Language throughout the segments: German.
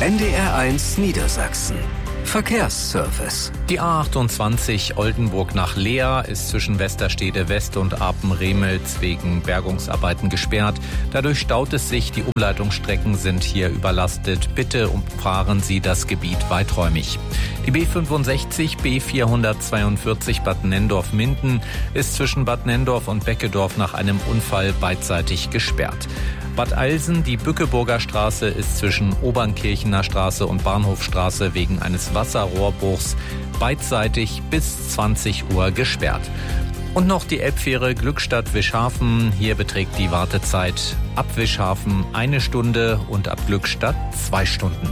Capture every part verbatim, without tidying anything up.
N D R eins Niedersachsen. Verkehrsservice. Die A achtundzwanzig Oldenburg nach Leer ist zwischen Westerstede West und Apen-Remelz wegen Bergungsarbeiten gesperrt. Dadurch staut es sich, die Umleitungsstrecken sind hier überlastet. Bitte umfahren Sie das Gebiet weiträumig. Die B fünfundsechzig B vierhundertzweiundvierzig Bad Nenndorf-Minden ist zwischen Bad Nenndorf und Beckedorf nach einem Unfall beidseitig gesperrt. Bad Eilsen, die Bückeburger Straße, ist zwischen Obernkirchener Straße und Bahnhofstraße wegen eines Wasserrohrbruchs beidseitig bis zwanzig Uhr gesperrt. Und noch die Elbfähre Glückstadt-Wischhafen. Hier beträgt die Wartezeit ab Wischhafen eine Stunde und ab Glückstadt zwei Stunden.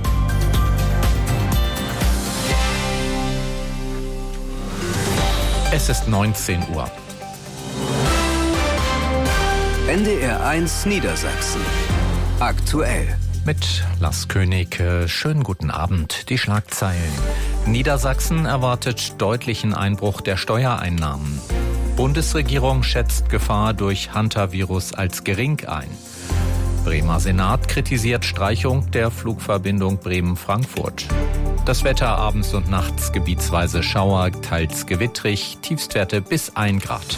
Es ist neunzehn Uhr. N D R eins Niedersachsen. Aktuell. Mit Lars König. Schönen guten Abend. Die Schlagzeilen. Niedersachsen erwartet deutlichen Einbruch der Steuereinnahmen. Bundesregierung schätzt Gefahr durch Hantavirus als gering ein. Bremer Senat kritisiert Streichung der Flugverbindung Bremen-Frankfurt. Das Wetter abends und nachts gebietsweise Schauer, teils gewittrig, Tiefstwerte bis ein Grad.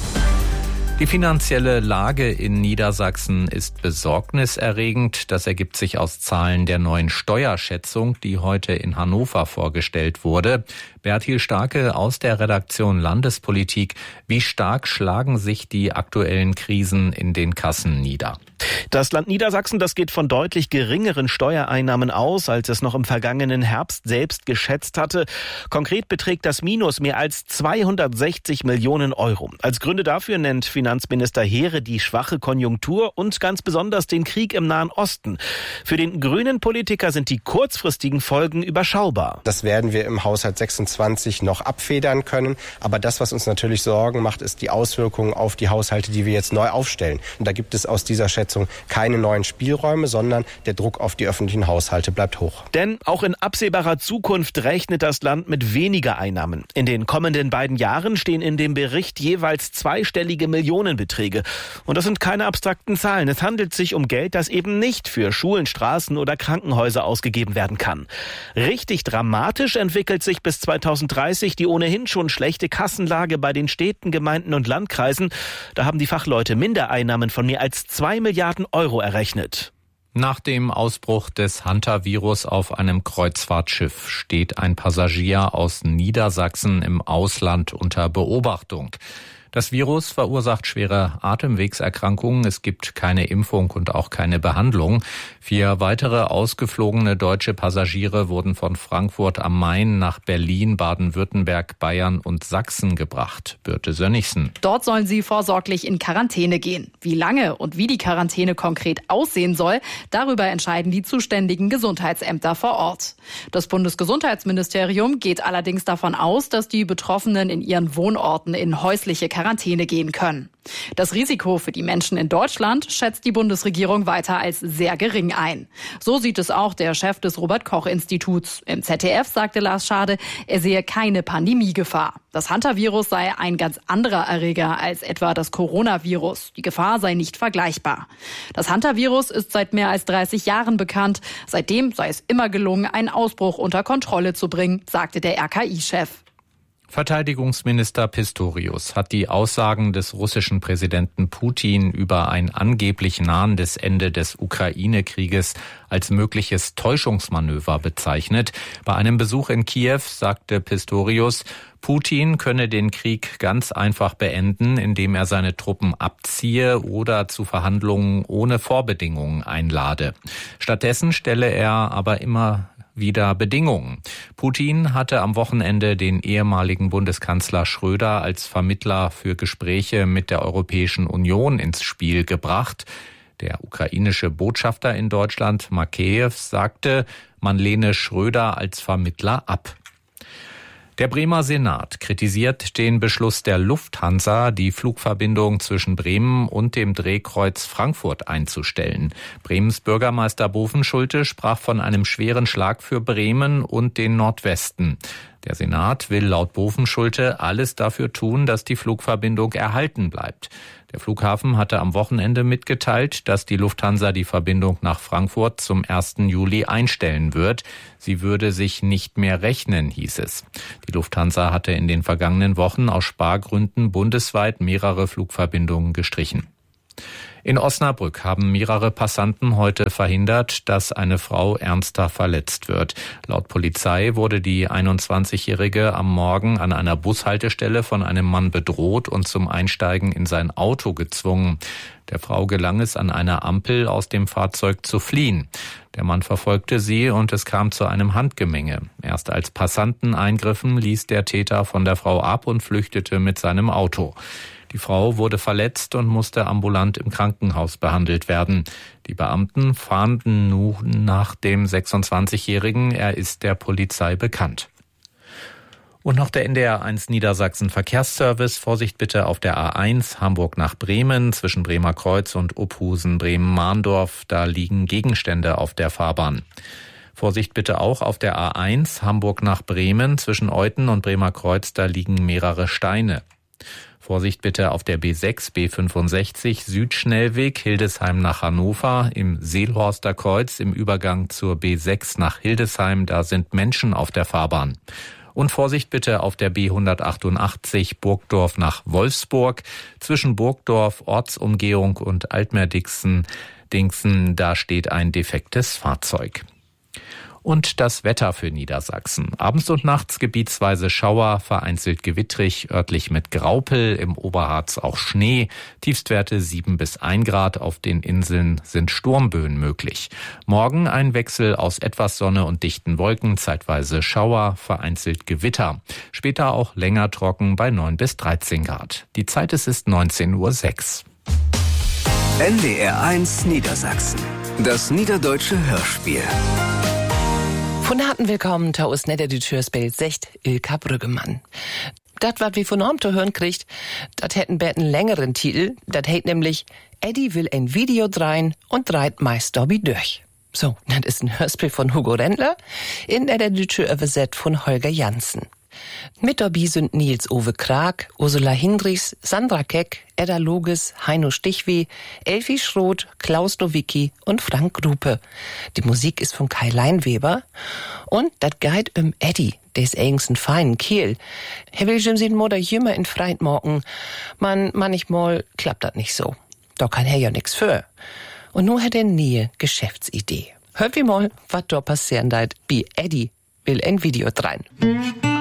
Die finanzielle Lage in Niedersachsen ist besorgniserregend. Das ergibt sich aus Zahlen der neuen Steuerschätzung, die heute in Hannover vorgestellt wurde. Bertil Starke aus der Redaktion Landespolitik. Wie stark schlagen sich die aktuellen Krisen in den Kassen nieder? Das Land Niedersachsen, das geht von deutlich geringeren Steuereinnahmen aus, als es noch im vergangenen Herbst selbst geschätzt hatte. Konkret beträgt das Minus mehr als zweihundertsechzig Millionen Euro. Als Gründe dafür nennt Finanzminister Heere die schwache Konjunktur und ganz besonders den Krieg im Nahen Osten. Für den grünen Politiker sind die kurzfristigen Folgen überschaubar. Das werden wir im Haushalt sechsundzwanzig noch abfedern können. Aber das, was uns natürlich Sorgen macht, ist die Auswirkungen auf die Haushalte, die wir jetzt neu aufstellen. Und da gibt es aus dieser Schätzung keine neuen Spielräume, sondern der Druck auf die öffentlichen Haushalte bleibt hoch. Denn auch in absehbarer Zukunft rechnet das Land mit weniger Einnahmen. In den kommenden beiden Jahren stehen in dem Bericht jeweils zweistellige Millionenbeträge. Und das sind keine abstrakten Zahlen. Es handelt sich um Geld, das eben nicht für Schulen, Straßen oder Krankenhäuser ausgegeben werden kann. Richtig dramatisch entwickelt sich bis zweitausenddreißig die ohnehin schon schlechte Kassenlage bei den Städten, Gemeinden und Landkreisen. Da haben die Fachleute Mindereinnahmen von mehr als zwei Milliarden Euro errechnet. Nach dem Ausbruch des Hantavirus auf einem Kreuzfahrtschiff steht ein Passagier aus Niedersachsen im Ausland unter Beobachtung. Das Virus verursacht schwere Atemwegserkrankungen. Es gibt keine Impfung und auch keine Behandlung. Vier weitere ausgeflogene deutsche Passagiere wurden von Frankfurt am Main nach Berlin, Baden-Württemberg, Bayern und Sachsen gebracht. Birte Sönnigsen. Dort sollen sie vorsorglich in Quarantäne gehen. Wie lange und wie die Quarantäne konkret aussehen soll, darüber entscheiden die zuständigen Gesundheitsämter vor Ort. Das Bundesgesundheitsministerium geht allerdings davon aus, dass die Betroffenen in ihren Wohnorten in häusliche Quarantäne Quarantäne gehen können. Das Risiko für die Menschen in Deutschland schätzt die Bundesregierung weiter als sehr gering ein. So sieht es auch der Chef des Robert-Koch-Instituts. Im Z D F sagte Lars Schade, er sehe keine Pandemiegefahr. Das Hantavirus sei ein ganz anderer Erreger als etwa das Coronavirus. Die Gefahr sei nicht vergleichbar. Das Hantavirus ist seit mehr als dreißig Jahren bekannt. Seitdem sei es immer gelungen, einen Ausbruch unter Kontrolle zu bringen, sagte der R K I-Chef. Verteidigungsminister Pistorius hat die Aussagen des russischen Präsidenten Putin über ein angeblich nahendes Ende des Ukraine-Krieges als mögliches Täuschungsmanöver bezeichnet. Bei einem Besuch in Kiew sagte Pistorius, Putin könne den Krieg ganz einfach beenden, indem er seine Truppen abziehe oder zu Verhandlungen ohne Vorbedingungen einlade. Stattdessen stelle er aber immer wieder Bedingungen. Putin hatte am Wochenende den ehemaligen Bundeskanzler Schröder als Vermittler für Gespräche mit der Europäischen Union ins Spiel gebracht. Der ukrainische Botschafter in Deutschland, Makeyew, sagte, man lehne Schröder als Vermittler ab. Der Bremer Senat kritisiert den Beschluss der Lufthansa, die Flugverbindung zwischen Bremen und dem Drehkreuz Frankfurt einzustellen. Bremens Bürgermeister Bovenschulte sprach von einem schweren Schlag für Bremen und den Nordwesten. Der Senat will laut Bovenschulte alles dafür tun, dass die Flugverbindung erhalten bleibt. Der Flughafen hatte am Wochenende mitgeteilt, dass die Lufthansa die Verbindung nach Frankfurt zum ersten Juli einstellen wird. Sie würde sich nicht mehr rechnen, hieß es. Die Lufthansa hatte in den vergangenen Wochen aus Spargründen bundesweit mehrere Flugverbindungen gestrichen. In Osnabrück haben mehrere Passanten heute verhindert, dass eine Frau ernster verletzt wird. Laut Polizei wurde die einundzwanzigjährige am Morgen an einer Bushaltestelle von einem Mann bedroht und zum Einsteigen in sein Auto gezwungen. Der Frau gelang es, an einer Ampel aus dem Fahrzeug zu fliehen. Der Mann verfolgte sie und es kam zu einem Handgemenge. Erst als Passanten eingriffen, ließ der Täter von der Frau ab und flüchtete mit seinem Auto. Die Frau wurde verletzt und musste ambulant im Krankenhaus behandelt werden. Die Beamten fahnden nun nach dem sechsundzwanzigjährigen. Er ist der Polizei bekannt. Und noch der N D R eins Niedersachsen Verkehrsservice. Vorsicht bitte auf der A eins Hamburg nach Bremen zwischen Bremer Kreuz und Ophusen Bremen-Mahndorf. Da liegen Gegenstände auf der Fahrbahn. Vorsicht bitte auch auf der A eins Hamburg nach Bremen zwischen Euthen und Bremer Kreuz. Da liegen mehrere Steine. Vorsicht bitte auf der B sechs B fünfundsechzig Südschnellweg Hildesheim nach Hannover im Seelhorster Kreuz im Übergang zur B sechs nach Hildesheim. Da sind Menschen auf der Fahrbahn. Und Vorsicht bitte auf der B hundertachtundachtzig Burgdorf nach Wolfsburg zwischen Burgdorf, Ortsumgehung und Altmer-Dixen, Dingsen, da steht ein defektes Fahrzeug. Und das Wetter für Niedersachsen. Abends und nachts gebietsweise Schauer, vereinzelt gewittrig, örtlich mit Graupel, im Oberharz auch Schnee. Tiefstwerte sieben bis ein Grad, auf den Inseln sind Sturmböen möglich. Morgen ein Wechsel aus etwas Sonne und dichten Wolken, zeitweise Schauer, vereinzelt Gewitter. Später auch länger trocken bei neun bis dreizehn Grad. Die Zeit es ist neunzehn Uhr sechs. N D R eins Niedersachsen. Das niederdeutsche Hörspiel. Von harten Willkommen to us net die Türspel secht Ilka Brüggemann. Dat, wat wir von Norm zu hören kriegt, dat hätten bät einen längeren Titel. Dat hätt nämlich Eddie will ein Video drein und dreit meist Dobby durch. So, das ist ein Hörspiel von Hugo Rendler in der deutsche Überset von Holger Janssen. Mit dabei sind Nils Ove Krag, Ursula Hindrichs, Sandra Keck, Edda Loges, Heino Stichweh, Elfi Schroth, Klaus Nowicki und Frank Grupe. Die Musik ist von Kai Leinweber und dat geht um Eddie, des eigens ein feinen Kiel. Er will schon sein Mutter jümmer in Freit morgen. Man, manchmal klappt dat nicht so. Da kann er ja nix für. Und nur hat er nie Geschäftsidee. Hört wie mal, wat da passieren deit, wie Eddie will ein Video drein.